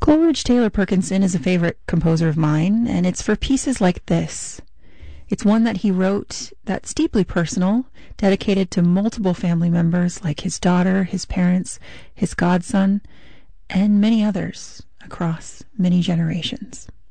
Coleridge Taylor Perkinson is a favorite composer of mine, and it's for pieces like this. It's one that he wrote that's deeply personal, dedicated to multiple family members like his daughter, his parents, his godson, and many others across many generations.